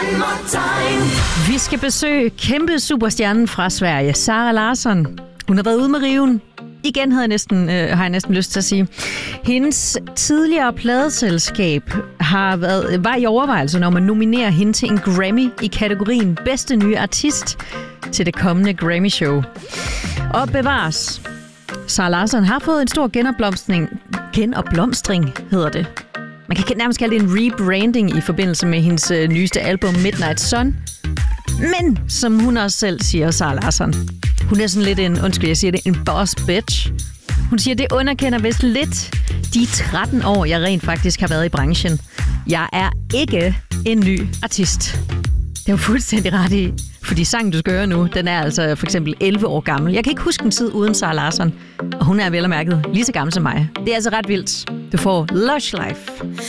Vi skal besøge kæmpe superstjernen fra Sverige, Zara Larsson. Hun har været ude med riven. Igen har jeg næsten lyst til at sige. Hendes tidligere pladeselskab var i overvejelse om at nominere hende til en Grammy i kategorien bedste nye artist til det kommende Grammy-show. Og bevares. Zara Larsson har fået en stor genopblomstring hedder det. Man kan nærmest kalde det en rebranding i forbindelse med hendes nyeste album Midnight Sun. Men, som hun også selv siger, Zara Larsson, hun er sådan lidt en boss bitch. Hun siger, det underkender vist lidt de 13 år, jeg rent faktisk har været i branchen. Jeg er ikke en ny artist. Det er jo fuldstændig ret i, fordi sangen, du skal høre nu, den er altså for eksempel 11 år gammel. Jeg kan ikke huske en tid uden Zara Larsson, og hun er vel og mærket lige så gammel som mig. Det er altså ret vildt. Du får Lush Life.